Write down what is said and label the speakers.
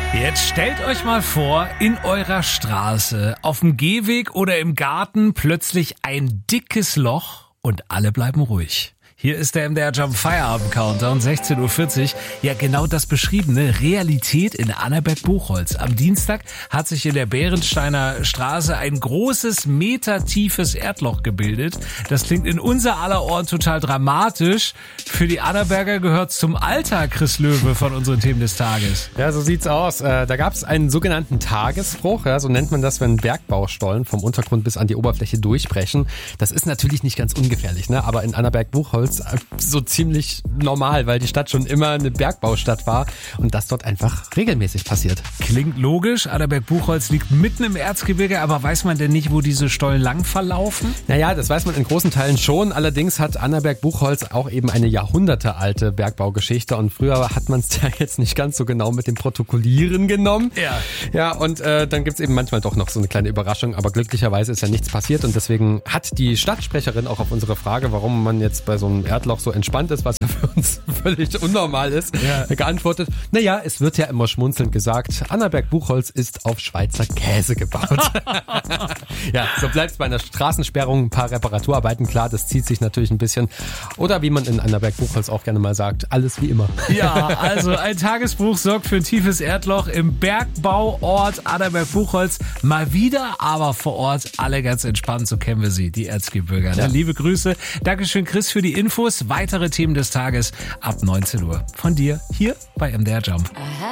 Speaker 1: Jetzt stellt euch mal vor, in eurer Straße, auf dem Gehweg oder im Garten plötzlich ein dickes Loch und alle bleiben ruhig. Hier ist der MDR Jump Feierabend Countdown, 16.40 Uhr. Ja, genau das beschriebene Realität in Annaberg-Buchholz. Am Dienstag hat sich in der Bärensteiner Straße ein großes, metertiefes Erdloch gebildet. Das klingt in unser aller Ohren total dramatisch. Für die Annaberger gehört zum Alltag, Chris Löwe, von unseren Themen des Tages.
Speaker 2: Ja, so sieht's aus. Da gab es einen sogenannten Tagesbruch. Ja, so nennt man das, wenn Bergbaustollen vom Untergrund bis an die Oberfläche durchbrechen. Das ist natürlich nicht ganz ungefährlich, ne? Aber in Annaberg-Buchholz so ziemlich normal, weil die Stadt schon immer eine Bergbaustadt war und das dort einfach regelmäßig passiert.
Speaker 1: Klingt logisch, Annaberg-Buchholz liegt mitten im Erzgebirge, aber weiß man denn nicht, wo diese Stollen lang verlaufen?
Speaker 2: Naja, das weiß man in großen Teilen schon. Allerdings hat Annaberg-Buchholz auch eben eine jahrhundertealte Bergbaugeschichte und früher hat man es ja jetzt nicht ganz so genau mit dem Protokollieren genommen. Ja, und dann gibt's eben manchmal doch noch so eine kleine Überraschung, aber glücklicherweise ist ja nichts passiert und deswegen hat die Stadtsprecherin auch auf unsere Frage, warum man jetzt bei so einem Erdloch so entspannt ist, was ja für uns völlig unnormal ist, geantwortet, naja, es wird ja immer schmunzelnd gesagt, Annaberg-Buchholz ist auf Schweizer Käse gebaut. Ja, so bleibt es bei einer Straßensperrung, ein paar Reparaturarbeiten, klar, das zieht sich natürlich ein bisschen. Oder wie man in Annaberg-Buchholz auch gerne mal sagt, alles wie immer.
Speaker 1: Ja, also ein Tagesbruch sorgt für ein tiefes Erdloch im Bergbauort Annaberg-Buchholz. Mal wieder, aber vor Ort alle ganz entspannt, so kennen wir sie, die Erzgebirger. Ja. Liebe Grüße. Dankeschön, Chris, für die Infos. Weitere Themen des Tages ab 19 Uhr. Von dir hier bei MDR Jump.